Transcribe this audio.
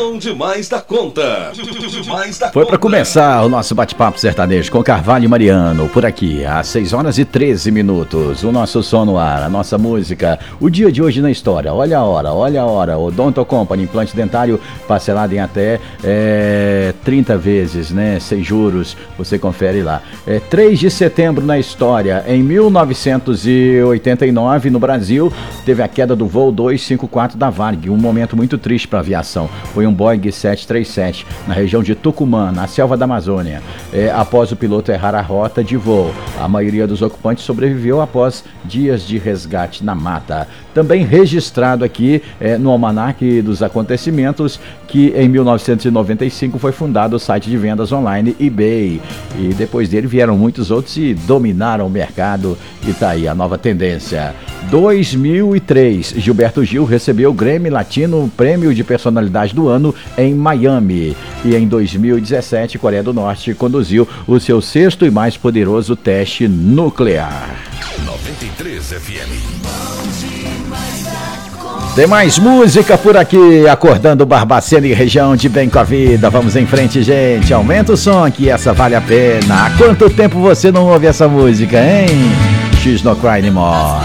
Bom demais da conta. Foi para começar o nosso bate-papo sertanejo com Carvalho e Mariano, por aqui, às 6h13. O nosso som no ar, a nossa música, o dia de hoje na história. Olha a hora. Odonto Company, implante dentário parcelado em até 30 vezes, né? Sem juros, você confere lá. 3 de setembro na história. Em 1989, no Brasil, teve a queda do voo 254 da Varig, um momento muito triste para a aviação. Foi um Boeing 737 na região de Tucumã, na selva da Amazônia. Após o piloto errar a rota de voo, a maioria dos ocupantes sobreviveu após dias de resgate na mata. Também registrado aqui no almanaque dos acontecimentos que em 1995 foi fundado o site de vendas online eBay. E depois dele vieram muitos outros e dominaram o mercado. E tá aí a nova tendência. 2003, Gilberto Gil recebeu o Grammy Latino, prêmio de personalidade do ano em Miami. E em 2017, Coreia do Norte conduziu o seu 6º e mais poderoso teste nuclear. 93 FM. Tem mais música por aqui, acordando Barbacena e região de Bem com a Vida. Vamos em frente, gente. Aumenta o som que essa vale a pena. Há quanto tempo você não ouve essa música, hein? She's Not Crying Anymore.